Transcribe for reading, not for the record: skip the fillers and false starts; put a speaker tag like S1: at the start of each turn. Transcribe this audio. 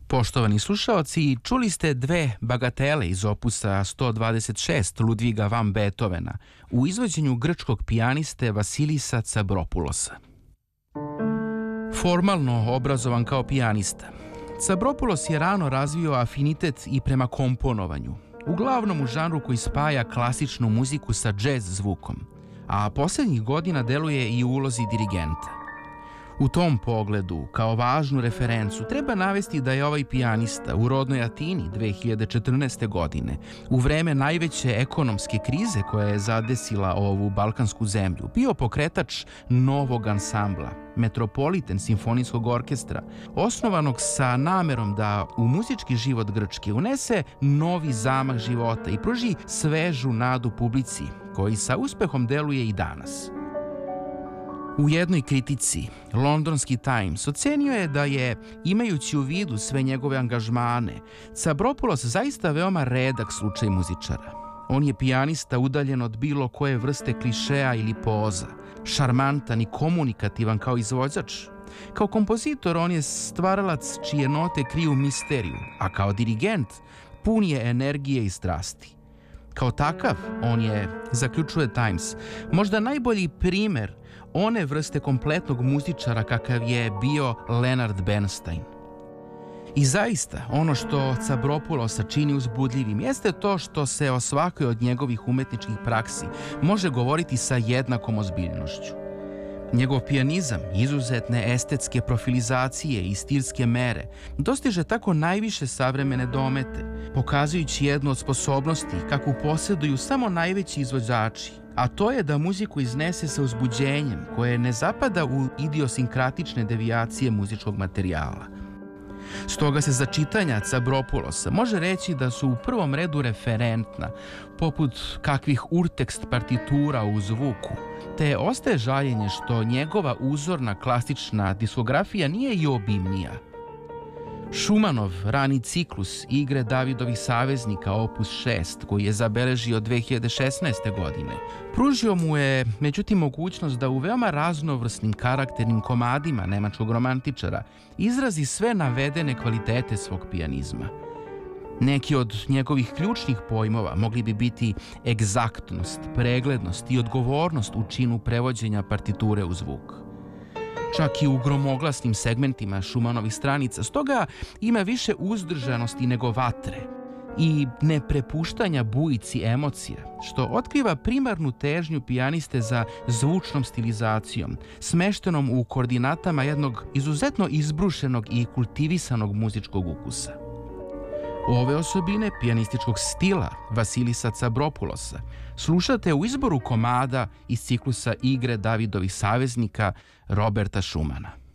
S1: Poštovani slušaoci, čuli ste dve bagatele iz opusa 126 Ludviga van Beethovena u izvođenju grčkog pijaniste Vasilisa Tsabropoulosa. Formalno obrazovan kao pijanista, Tsabropoulos je rano razvio afinitet i prema komponovanju, uglavnom u žanru koji spaja klasičnu muziku sa džez zvukom, a posljednjih godina deluje i u ulozi dirigenta. U tom pogledu, kao važnu referencu, treba navesti da je ovaj pijanista u rodnoj Atini 2014. godine, u vreme najveće ekonomske krize koja je zadesila ovu balkansku zemlju, bio pokretač novog ansambla, Metropolitan simfonijskog orkestra, osnovanog sa namerom da u muzički život Grčke unese novi zamah života i pruži svežu nadu publici, koji sa uspehom deluje i danas. U jednoj kritici, londonski Times ocenio je da je, imajući u vidu sve njegove angažmane, Tsabropoulos zaista veoma redak slučaj muzičara. On je pijanista udaljen od bilo koje vrste klišeja ili poza, šarmantan i komunikativan kao izvođač. Kao kompozitor on je stvaralac čije note kriju misteriju, a kao dirigent pun je energije i strasti. Kao takav, on je, zaključuje Times, možda najbolji primer one vrste kompletnog muzičara kakav je bio Leonard Bernstein. I zaista, ono što Tsabropoulosa čini uzbudljivim jeste to što se o svakoj od njegovih umetničkih praksi može govoriti sa jednakom ozbiljnošću. Njegov pijanizam, izuzetne estetske profilizacije i stilske mere dostiže tako najviše savremene domete, pokazujući jednu od sposobnosti kakvu posjeduju samo najveći izvođači, a to je da muziku iznese sa uzbuđenjem koje ne zapada u idiosinkratične devijacije muzičkog materijala. Stoga se za čitanja Tsabropoulosa može reći da su u prvom redu referentna, poput kakvih urtekst partitura u zvuku, te ostaje žaljenje što njegova uzorna klasična diskografija nije i obimnija. Šumanov rani ciklus igre Davidovih saveznika opus 6, koji je zabeležio 2016. godine, pružio mu je međutim mogućnost da u veoma raznovrsnim karakternim komadima nemačkog romantičara izrazi sve navedene kvalitete svog pijanizma. Neki od njegovih ključnih pojmova mogli bi biti egzaktnost, preglednost i odgovornost u činu prevođenja partiture u zvuk. Čak i u gromoglasnim segmentima Šumanovih stranica, stoga ima više uzdržanosti nego vatre i neprepuštanja bujici emocija, što otkriva primarnu težnju pijaniste za zvučnom stilizacijom, smeštenom u koordinatama jednog izuzetno izbrušenog i kultivisanog muzičkog ukusa. Ove osobine pijanističkog stila Vasilisa Tsabropoulosa slušate u izboru komada iz ciklusa igre Davidovih saveznika Roberta Schumana.